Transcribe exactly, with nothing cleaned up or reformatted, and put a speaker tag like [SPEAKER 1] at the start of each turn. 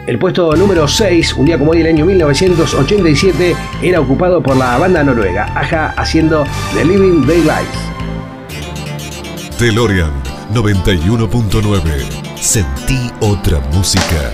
[SPEAKER 1] El puesto número seis, un día como hoy del año mil novecientos ochenta y siete, era ocupado por la banda noruega Aja haciendo The Living Daylights.
[SPEAKER 2] DeLorean noventa y uno punto nueve. Sentí otra música.